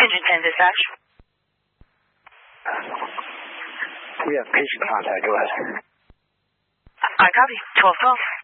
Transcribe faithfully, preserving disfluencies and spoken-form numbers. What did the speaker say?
Agent ten dispatch. We have patient contact. Go ahead. I copy. twelve twelve.